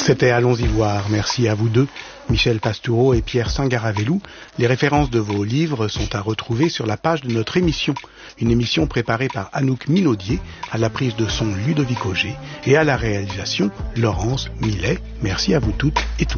C'était Allons-y voir. Merci à vous deux, Michel Pastoureau et Pierre Sangaravelou. Les références de vos livres sont à retrouver sur la page de notre émission. Une émission préparée par Anouk Minaudier, à la prise de son Ludovic Auger et à la réalisation Laurence Millet. Merci à vous toutes et tous.